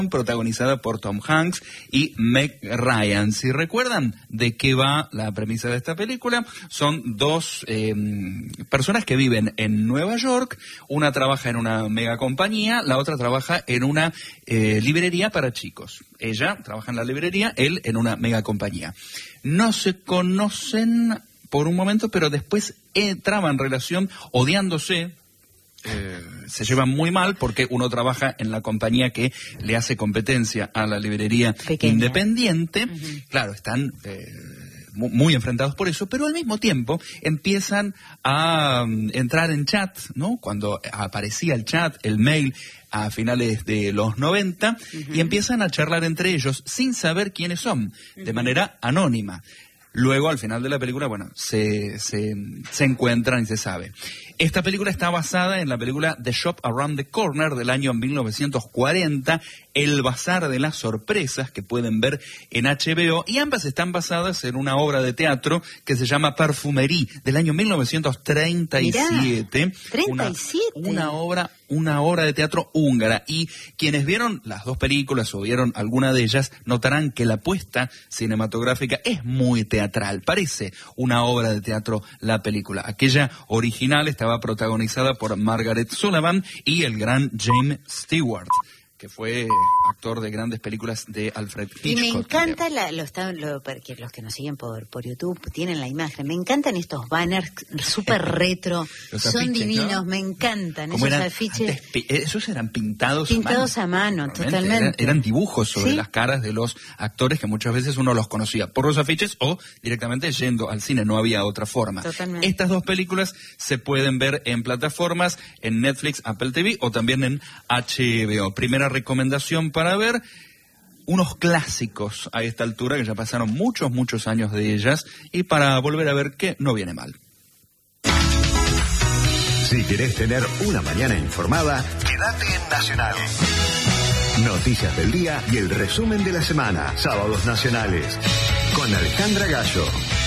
protagonizada por Tom Hanks y Meg Ryan. Si recuerdan de qué va la premisa de esta película, son dos personas que viven en Nueva York. Una trabaja en una mega compañía, la otra trabaja en una librería para chicos. Ella trabaja en la librería, él en una mega compañía. No se conocen por un momento, pero después traban relación odiándose. Se llevan muy mal porque uno trabaja en la compañía que le hace competencia a la librería pequeña, independiente. Claro, están muy enfrentados por eso, pero al mismo tiempo empiezan a entrar en chat, ¿no? Cuando aparecía el chat, el mail a finales de los 90, y empiezan a charlar entre ellos sin saber quiénes son, de manera anónima. Luego, al final de la película, bueno, se encuentran y se sabe. Esta película está basada en la película The Shop Around the Corner del año 1940, El Bazar de las Sorpresas, que pueden ver en HBO, y ambas están basadas en una obra de teatro que se llama Parfumerie, del año 1937. Mirá, 37. Una obra de teatro húngara. Y quienes vieron las dos películas o vieron alguna de ellas, notarán que la puesta cinematográfica es muy teatral. Parece una obra de teatro la película. Aquella original estaba protagonizada por Margaret Sullavan y el gran James Stewart, que fue actor de grandes películas de Alfred Hitchcock. Y me encanta, porque los que nos siguen por YouTube tienen la imagen, me encantan estos banners súper retro, son afiches, divinos, ¿no? Me encantan esos afiches. Esos eran pintados a mano, totalmente. Eran dibujos sobre las caras de los actores que muchas veces uno los conocía por los afiches o directamente yendo al cine, no había otra forma. Totalmente. Estas dos películas se pueden ver en plataformas, en Netflix, Apple TV o también en HBO. Primera recomendación para ver, unos clásicos a esta altura que ya pasaron muchos años de ellas, y para volver a ver que no viene mal. Si querés tener una mañana informada, quédate en Nacional. Noticias del día y el resumen de la semana. Sábados nacionales con Alejandra Gallo.